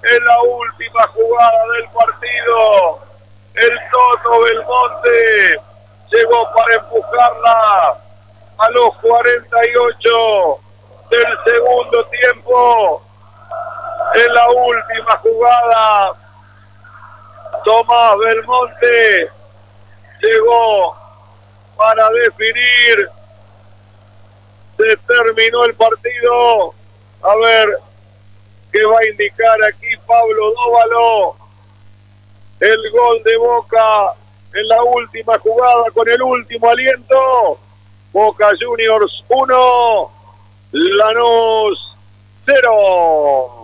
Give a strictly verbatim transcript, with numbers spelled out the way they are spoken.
en la última jugada del partido. El Toto Belmonte llegó para empujarla a los cuarenta y ocho del segundo tiempo. En la última jugada, Tomás Belmonte llegó para definir. Se terminó el partido. A ver qué va a indicar aquí Pablo Dóvalo. El gol de Boca en la última jugada con el último aliento. Boca Juniors uno, Lanús cero.